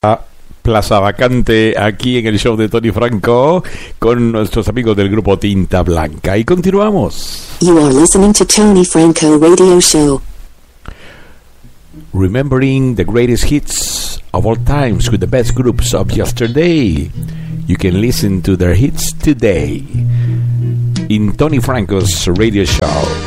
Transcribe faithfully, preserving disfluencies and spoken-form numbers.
Plaza vacante aquí en el show de Tony Franco con nuestros amigos del grupo Tinta Blanca. Y continuamos. You are listening to Tony Franco Radio Show. Remembering the greatest hits of all times with the best groups of yesterday. You can listen to their hits today in Tony Franco's radio show.